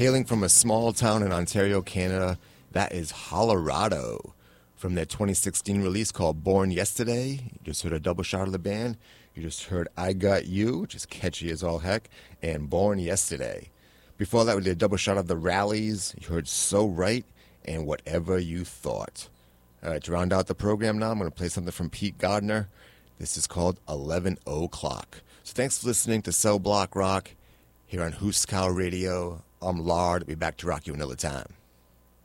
Hailing from a small town in Ontario, Canada, that is Hollerado. From their 2016 release called Born Yesterday, you just heard a double shot of the band. You just heard I Got You, which is catchy as all heck, and Born Yesterday. Before that, we did a double shot of the Rallies. You heard So Right and Whatever You Thought. All right, to round out the program now, I'm going to play something from Pete Gardner. This is called 11 O'Clock. So thanks for listening to Cell Block Rock here on Huskow Radio. I'm Lard. I'll be back to rock you another time.